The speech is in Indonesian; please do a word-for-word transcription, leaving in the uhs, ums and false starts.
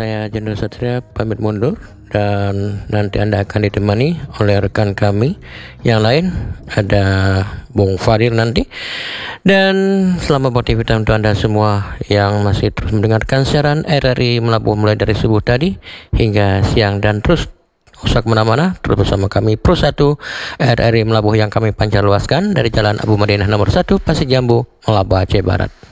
saya Jendral Satria pamit mundur, dan nanti Anda akan ditemani oleh rekan kami yang lain, ada Bung Fadil nanti. Dan selamat beraktivitas untuk Anda semua yang masih terus mendengarkan siaran R R I Melabuh mulai dari subuh tadi hingga siang, dan terus usah kemana-mana, terus bersama kami Pro satu R R I Melabuh yang kami pancar luaskan dari Jalan Abu Madinah nomor satu Pasir Jambu, Melabuh, Aceh Barat.